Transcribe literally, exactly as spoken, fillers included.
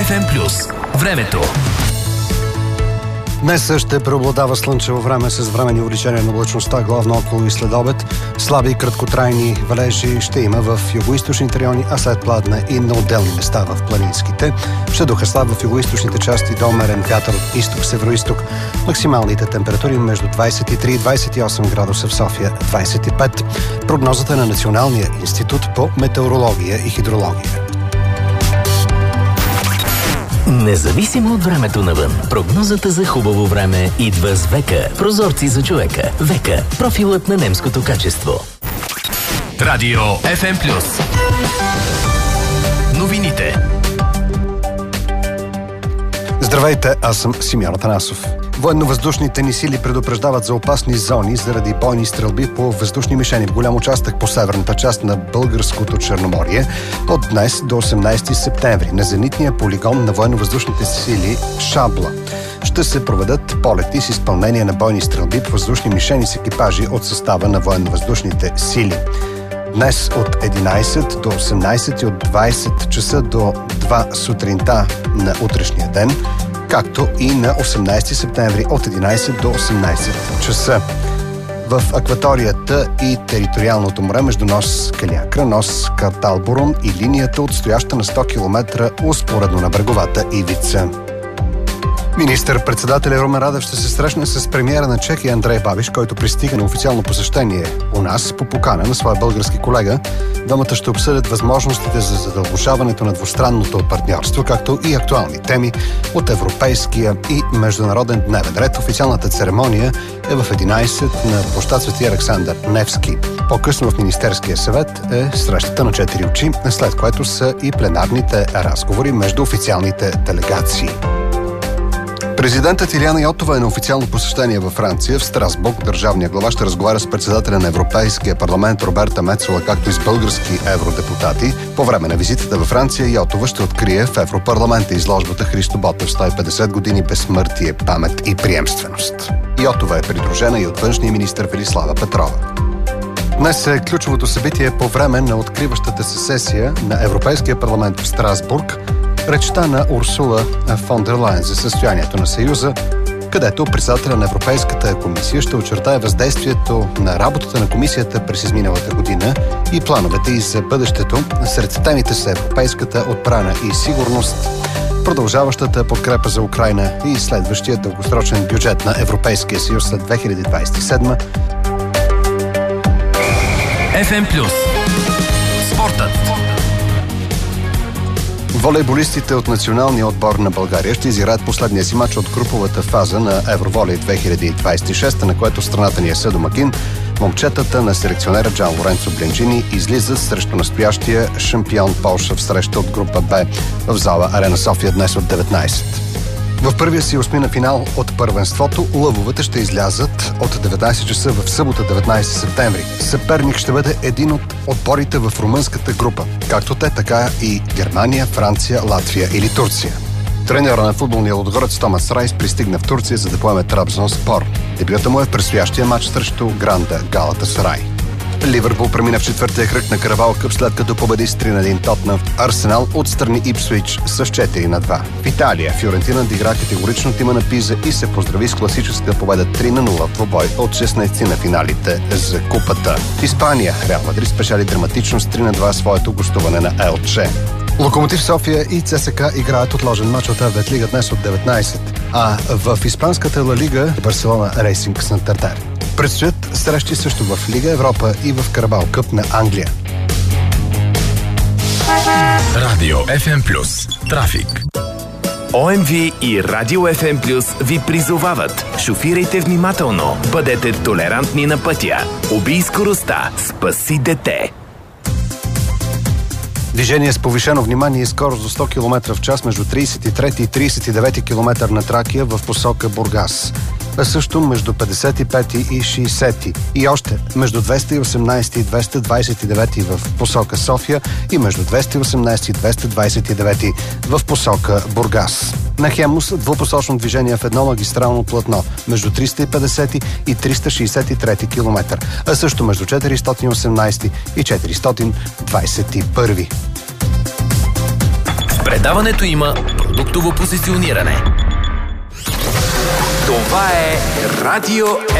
Еф Ем плюс. Времето. Днес ще преобладава слънчево време с временни увеличения на облачността, главно около и след обед. Слаби и краткотрайни валежи ще има в югоизточните райони, а след пладне и на отделни места в планинските. Ще духа слаб в югоизточните части до умерен вятър от изток-североизток. Максималните температури между двадесет и три и двадесет и осем градуса в София, двадесет и пет. Прогнозата на Националния институт по метеорология и хидрология. Независимо от времето навън, прогнозата за хубаво време идва с Века. Прозорци за човека. Века. Профилът на немското качество. Радио Еф Ем плюс. Новините. Здравейте, аз съм Симеон Атанасов. Военно-въздушните ни сили предупреждават за опасни зони заради бойни стрелби по въздушни мишени в голям участък по северната част на българското Черноморие от днес до осемнадесети септември на зенитния полигон на военно-въздушните сили Шабла. Ще се проведат полети с изпълнение на бойни стрелби по въздушни мишени с екипажи от състава на военно-въздушните сили. Днес от единадесет до осемнадесет и от двадесет часа до два сутринта на утрешния ден, както и на осемнадесети септември от единадесет до осемнадесет часа. В акваторията и териториалното море между нос Калиакра, нос Карталборун и линията, отстояща на сто километра успоредно на бреговата ивица. Министър-председателя Румен Радев ще се срещне с премиера на Чехия Андрей Бабиш, който пристига на официално посещение у нас по покана на своя български колега. Двамата ще обсъдят възможностите за задълбочаването на двустранното партньорство, както и актуални теми от европейския и международен дневен ред. Официалната церемония е в единадесет на площад Свети Александър Невски. По-късно в Министерския съвет е срещата на четири очи, след което са и пленарните разговори между официалните делегации. Президентът Илияна Йотова е на официално посещение във Франция. В Страсбург държавния глава ще разговаря с председателя на Европейския парламент Роберта Мецола, както и с български евродепутати. По време на визитата във Франция Йотова ще открие в Европарламента изложбата Христо Ботев сто и петдесет години безсмъртие, памет и приемственост. Йотова е придружена и от външния министър Велислава Петрова. Днес е ключовото събитие по време на откриващата се сесия на Европейския парламент в Страсбург, речта на Урсула фон дер Лайен за състоянието на Съюза, където председателя на Европейската комисия ще очертае въздействието на работата на комисията през изминалата година и плановете и за бъдещето. Сред темите са европейската отбрана и сигурност, продължаващата подкрепа за Украйна и следващия дългосрочен бюджет на Европейския съюз след две хиляди двадесет и седма. Еф Ем плюс. Спортът. Волейболистите от националния отбор на България ще изиграят последния си мач от груповата фаза на Евроволей две хиляди двадесет и шеста, на което страната ни е съдомакин. Момчетата на селекционера Джан Лоренцо Бленджини излизат срещу настоящия шампион Полша в среща от група Б в зала Арена София днес от деветнадесет. В първия си осмина финал от първенството лъвовете ще излязат от деветнадесет часа в събота, деветнадесети септември. Съперник ще бъде един от отборите в румънската група, както те, така и Германия, Франция, Латвия или Турция. Треньора на футболния лудогорец Томас Райс пристигна в Турция, за да поеме Трабзонспор. Дебюта му е в предстоящия матч срещу Гранда Галатасарай. Ливърпул премина в четвъртия кръг на Карабао къп, след като победи с три на един Тотнъм. Арсенал отстрани Ипсвич с четири на два. В Италия Фиорентина дигра категорично тима на Пиза и се поздрави с класическата победа три на нула в двубой от шестнадесети на финалите за купата. В Испания Реал Мадрид спечели драматично с три на два своето гостуване на Елче. Локомотив София и ЦСКА играят отложен мач от Евет Лига днес от деветнадесет, а в испанската Ла Лига Барселона Рейсинг Сантандер. Предстоят срещи също в Лига Европа и в Карабао къп на Англия. Радио Еф Ем плюс. Трафик. О Ем Ви и Радио Еф Ем плюс ви призовават. Шофирайте внимателно. Бъдете толерантни на пътя. Убий скоростта. Спаси дете. Движение с повишено внимание и скорост до сто километра в час между тридесет и трети и тридесет и девети километър на Тракия в посока Бургас. А също между петдесет и пети и шейсети. И още между двеста и осемнадесети и двеста двадесет и девети в посока София и между двеста и осемнадесети и двеста двадесет и девети в посока Бургас. На Хемус двупосочно движение в едно магистрално платно между триста и петдесети и триста шейсет и трети километър, а също между четиристотин и осемнадесети и четиристотин двадесет и първи. Предаването има продуктово позициониране. Това е Радио